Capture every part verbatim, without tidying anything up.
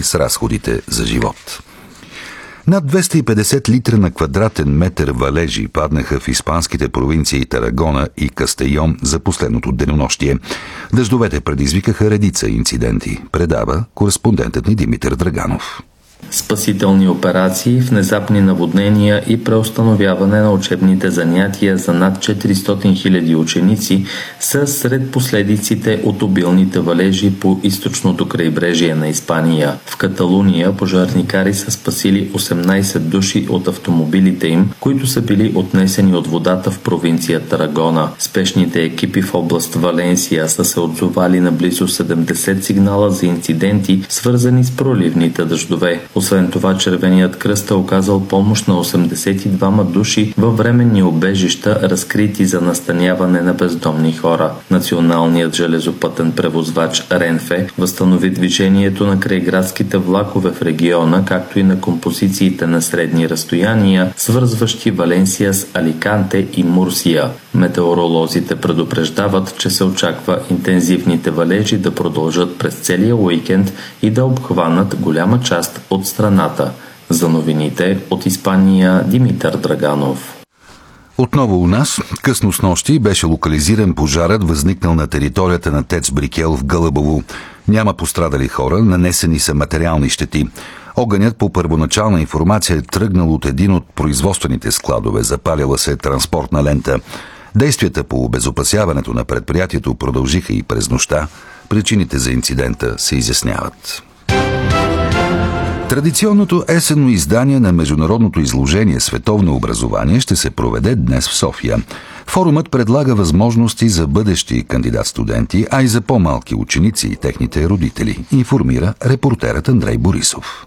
с разходите за живот. Над двеста и петдесет литра на квадратен метър валежи паднаха в испанските провинции Тарагона и Кастейон за последното денонощие. Дъждовете предизвикаха редица инциденти, предава кореспондентът ни Димитър Драганов. Спасителни операции, внезапни наводнения и преустановяване на учебните занятия за над четиристотин хиляди ученици са сред последиците от обилните валежи по източното крайбрежие на Испания. В Каталуния пожарникари са спасили осемнайсет души от автомобилите им, които са били отнесени от водата в провинция Тарагона. Спешните екипи в област Валенсия са се отзовали на близо седемдесет сигнала за инциденти, свързани с проливните дъждове. Освен това, Червеният кръст е оказал помощ на осемдесет и двама души във временни убежища, разкрити за настаняване на бездомни хора. Националният железопътен превозвач Ренфе възстанови движението на крайградските влакове в региона, както и на композициите на средни разстояния, свързващи Валенсия с Аликанте и Мурсия. Метеоролозите предупреждават, че се очаква интензивните валежи да продължат през целия уикенд и да обхванат голяма част от страната. За новините от Испания, Димитър Драганов. Отново у нас, късно снощи, беше локализиран пожарът, възникнал на територията на ТЕЦ Брикел в Гълъбово. Няма пострадали хора, нанесени са материални щети. Огънят по първоначална информация е тръгнал от един от производствените складове, запалила се транспортна лента. Действията по обезопасяването на предприятието продължиха и през нощта. Причините за инцидента се изясняват. Традиционното есенно издание на международното изложение «Световно образование» ще се проведе днес в София. Форумът предлага възможности за бъдещи кандидат-студенти, а и за по-малки ученици и техните родители, информира репортерът Андрей Борисов.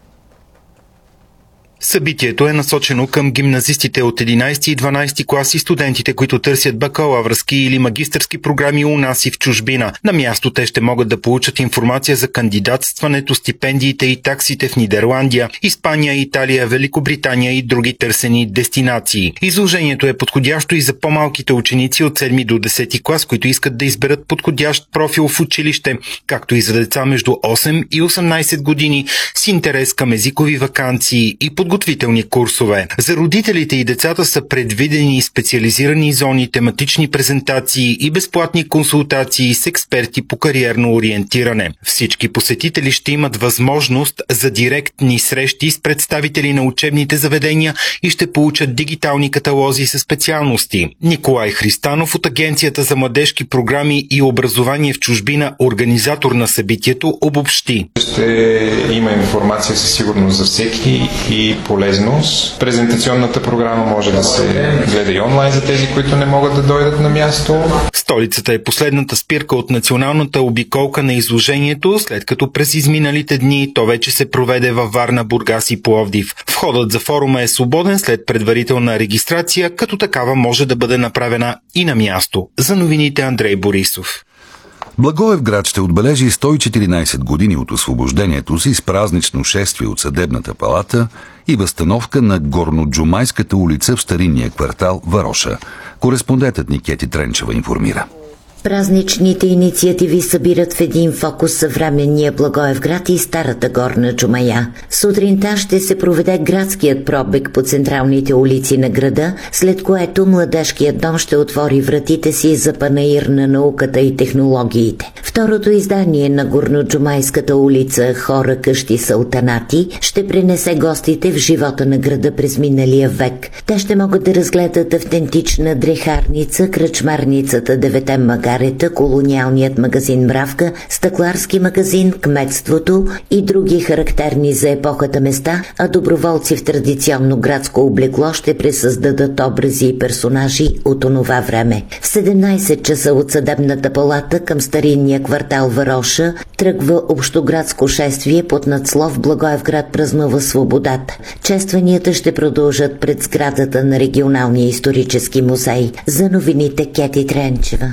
Събитието е насочено към гимназистите от единайсети и дванайсети клас и студентите, които търсят бакалавърски или магистърски програми у нас и в чужбина. На място те ще могат да получат информация за кандидатстването, стипендиите и таксите в Нидерландия, Испания, Италия, Великобритания и други търсени дестинации. Изложението е подходящо и за по-малките ученици от седми до десети клас, които искат да изберат подходящ профил в училище, както и за деца между осем и осемнайсет години с интерес към езикови ваканции и подготвителни курсове. За родителите и децата са предвидени специализирани зони, тематични презентации и безплатни консултации с експерти по кариерно ориентиране. Всички посетители ще имат възможност за директни срещи с представители на учебните заведения и ще получат дигитални каталози със специалности. Николай Христанов от Агенцията за младежки програми и образование в чужбина, организатор на събитието, обобщи. Ще има информация със сигурност за всеки и полезност. Презентационната програма може да се гледа и онлайн за тези, които не могат да дойдат на място. Столицата е последната спирка от националната обиколка на изложението, след като през изминалите дни то вече се проведе във Варна, Бургас и Пловдив. Входът за форума е свободен след предварителна регистрация, като такава може да бъде направена и на място. За новините Андрей Борисов. Благоевград ще отбележи сто и четиринайсет години от освобождението си с празнично шествие от Съдебната палата и възстановка на Горноджумайската улица в старинния квартал Вароша. Кореспондентът ни Кети Тренчева информира. Празничните инициативи събират в един фокус съвременния Благоевград и старата Горна Джумая. Сутринта ще се проведе градският пробег по централните улици на града, след което младежкият дом ще отвори вратите си за панаир на науката и технологиите. Второто издание на Горноджумайската улица «Хора, къщи, султанати» ще пренесе гостите в живота на града през миналия век. Те ще могат да разгледат автентична дрехарница, кръчмарницата Девете магарета, колониалният магазин Мравка, стъкларски магазин, кметството и други характерни за епохата места, а доброволци в традиционно градско облекло ще пресъздадат образи и персонажи от онова време. В седемнайсет часа от Съдебната палата към старинния квартал Вароша тръгва общоградско шествие под надслов «Благоевград празнува свободата». Честванията ще продължат пред сградата на регионалния исторически музей. За новините Кети Тренчева.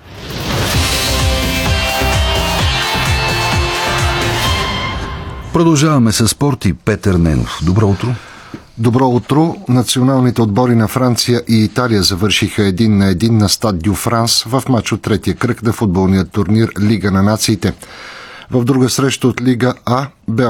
Продължаваме с спорт и Петър Ненов. Добро утро! Добро утро! Националните отбори на Франция и Италия завършиха един на един на Стад Дю Франс в мач от третия кръг на футболния турнир Лига на нациите. В друга среща от Лига А,